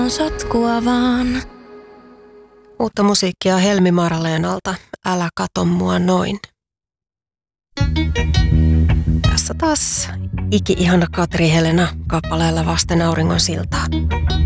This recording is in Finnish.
sotkua vaan. Uutta musiikkia Helmi Marleenalta, Älä kato mua noin. Tässä taas iki-ihana Katri Helena kappaleella Vasten auringon siltaa.